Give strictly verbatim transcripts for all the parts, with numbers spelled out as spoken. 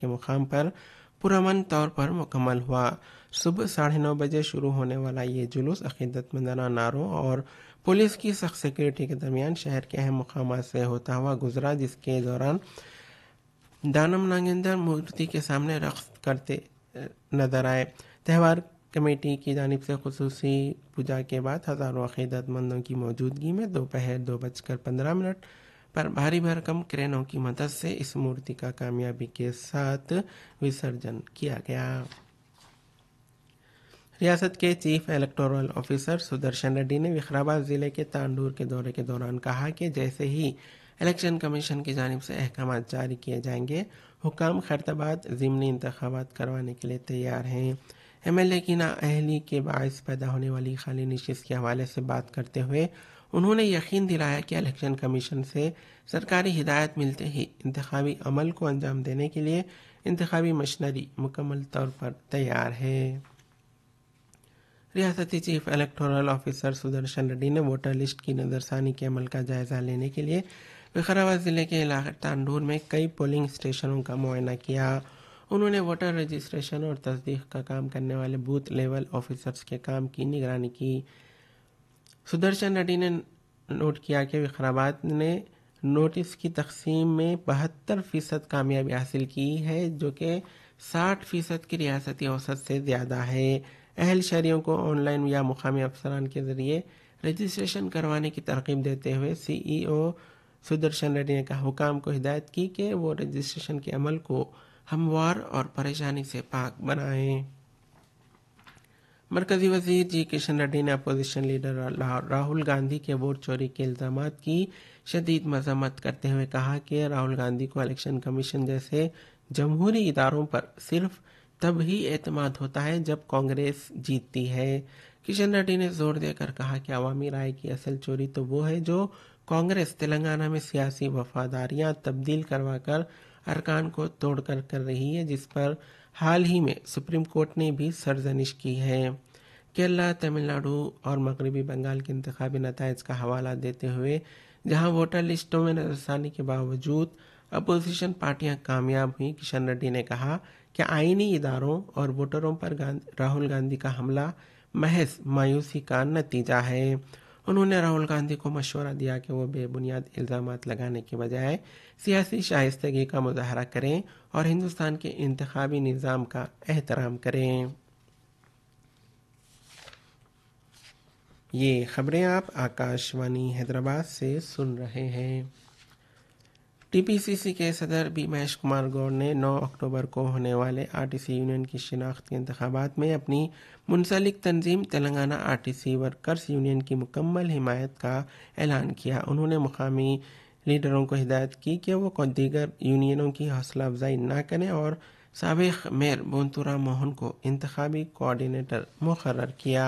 کے مقام پر پرامن طور پر مکمل ہوا۔ صبح ساڑھے نو بجے شروع ہونے والا یہ جلوس عقیدت مندانہ نعروں اور پولیس کی سخت سیکورٹی کے درمیان شہر کے اہم مقامات سے ہوتا ہوا گزرا، جس کے دوران دانم ناگیندر مورتی کے سامنے رقص کرتے نظر آئے۔ تہوار کمیٹی کی جانب سے خصوصی پوجا کے بعد ہزاروں عقیدت مندوں کی موجودگی میں دوپہر دو بج کر پندرہ منٹ پر بھاری بھرکم کرینوں کی مدد سے اس مورتی کا کامیابی کے ساتھ وسرجن کیا گیا۔ ریاست کے chief electoral officer Sudarshan ready نے وقارآباد ضلع کے تانڈور کے دورے کے دوران کہا کہ جیسے ہی الیکشن کمیشن کی جانب سے احکامات جاری کیے جائیں گے، حکام خیرتاباد ضمنی انتخابات کروانے کے لیے تیار ہیں۔ ایم ایل اے کی نااہلی کے باعث پیدا ہونے والی خالی نشست کے حوالے سے بات کرتے ہوئے انہوں نے یقین دلایا کہ الیکشن کمیشن سے سرکاری ہدایت ملتے ہی انتخابی عمل کو انجام دینے کے لیے انتخابی مشینری مکمل طور پر تیار ہے۔ ریاستی chief electoral officer Sudarshan ready نے ووٹر لسٹ کی نظر ثانی کے عمل کا جائزہ لینے کے لیے وقارآباد ضلع کے علاقے تانڈور میں کئی پولنگ اسٹیشنوں کا معائنہ کیا۔ انہوں نے ووٹر رجسٹریشن اور تصدیق کا کام کرنے والے بوتھ لیول آفیسرز کے کام کی نگرانی کی۔ سدرشن ریڈی نے نوٹ کیا کہ وقارآباد نے نوٹس کی تقسیم میں بہتر فیصد کامیابی حاصل کی ہے، جو کہ ساٹھ فیصد کی ریاستی اوسط سے زیادہ ہے۔ اہل شہریوں کو آن لائن یا مقامی افسران کے ذریعے رجسٹریشن کروانے کی ترغیب دیتے ہوئے سی ای او سدرشن ریڈی نے کہا حکام کو ہدایت کی کہ وہ رجسٹریشن کے عمل کو ہموار اور پریشانی سے پاک بنائیں۔ مرکزی وزیر جی کشن ریڈی نے اپوزیشن لیڈر راہل گاندھی کے ووٹ چوری کے الزامات کی شدید مذمت کرتے ہوئے کہا کہ راہل گاندھی کو الیکشن کمیشن جیسے جمہوری اداروں پر صرف تب ہی اعتماد ہوتا ہے جب کانگریس جیتتی ہے۔ کشن ریڈی نے زور دے کر کہا کہ عوامی رائے کی اصل چوری تو وہ ہے جو کانگریس تلنگانہ میں سیاسی وفاداریاں تبدیل کروا کر ارکان کو توڑ کر کر رہی ہے، جس پر حال ہی میں سپریم کورٹ نے بھی سرزنش کی ہے۔ کیرلا، تمل ناڈو اور مغربی بنگال کے انتخابی نتائج کا حوالہ دیتے ہوئے جہاں ووٹر لسٹوں میں نظرثانی کے باوجود اپوزیشن پارٹیاں کامیاب ہوئیں، کشن ریڈی نے کہا کہ آئینی اداروں اور ووٹروں پر راہل گاندھی کا حملہ محض مایوسی کا نتیجہ ہے۔ انہوں نے راہل گاندھی کو مشورہ دیا کہ وہ بے بنیاد الزامات لگانے کے بجائے سیاسی شائستگی کا مظاہرہ کریں اور ہندوستان کے انتخابی نظام کا احترام کریں۔ یہ خبریں آپ آکاش وانی حیدرآباد سے سن رہے ہیں۔ ٹی پی سی سی کے صدر بیمیش کمار گوڑ نے نو اکتوبر کو ہونے والے آر ٹی سی یونین کی شناخت کے انتخابات میں اپنی منسلک تنظیم Telangana are T C workers union کی مکمل حمایت کا اعلان کیا۔ انہوں نے مقامی لیڈروں کو ہدایت کی کہ وہ دیگر یونینوں کی حوصلہ افزائی نہ کریں اور سابق میئر بونتورا موہن کو انتخابی کوآرڈینیٹر مقرر کیا۔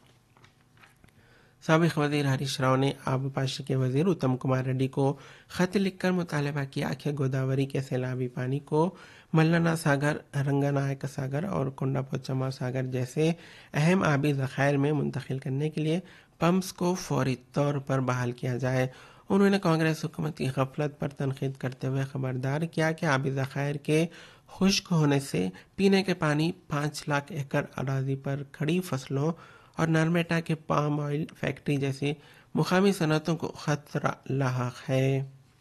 سابق وزیر ہریش راؤ نے آبپاشی کے وزیر اتم کمار ریڈی کو خط لکھ کر مطالبہ کیا کہ گوداوری کے سیلابی پانی کو ملنا ساگر، رنگنائک ساگر اور کونڈا پوچما ساگر جیسے اہم آبی ذخائر میں منتقل کرنے کے لیے پمپس کو فوری طور پر بحال کیا جائے۔ انہوں نے کانگریس حکومت کی غفلت پر تنقید کرتے ہوئے خبردار کیا کہ آبی ذخائر کے خشک ہونے سے پینے کے پانی، پانچ لاکھ ایکڑ اراضی پر کھڑی فصلوں اور نرمیٹا کے پام آئل فیکٹری جیسی مقامی صنعتوں کو خطرہ لاحق ہے۔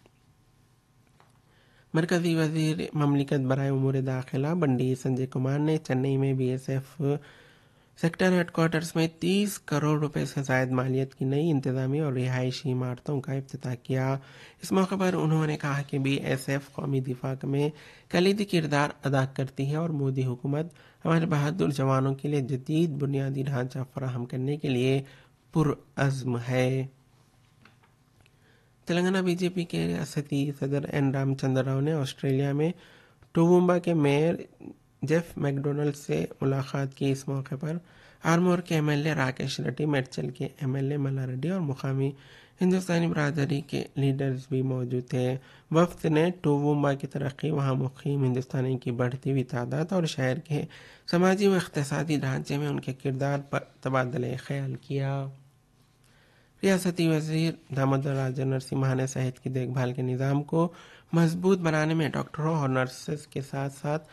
مرکزی وزیر مملکت برائے امور داخلہ بنڈی سنجے کمار نے چنئی میں B S F sector head quarters میں تیس کروڑ روپے سے زائد مالیت کی نئی انتظامی اور رہائشی عمارتوں کا افتتاح کیا۔ اس موقع پر انہوں نے کہا کہ بی ایس ایف قومی دفاع میں کلیدی کردار ادا کرتی ہے اور مودی حکومت ہمارے بہادر جوانوں کے لیے جدید بنیادی ڈھانچہ فراہم کرنے کے لیے پرعزم ہے۔ تلنگانہ بی جے پی کے ریاستی صدر این رام چندر راؤ نے آسٹریلیا میں ٹوومبا کے میئر جیف میک ڈونلڈ سے ملاقات کی۔ اس موقع پر آرمور کے M L A Rakesh ready, Medchal کے ایم ایل اے ملا ریڈی اور مقامی ہندوستانی برادری کے لیڈرز بھی موجود تھے۔ وفد نے ٹوومبا کی ترقی، وہاں مقیم ہندوستانی کی بڑھتی ہوئی تعداد اور شہر کے سماجی و اقتصادی ڈھانچے میں ان کے کردار پر تبادلہ خیال کیا۔ ریاستی وزیر دامودر راجہ نرسمہا نے صحت کی دیکھ بھال کے نظام کو مضبوط بنانے میں ڈاکٹروں اور نرسز کے ساتھ ساتھ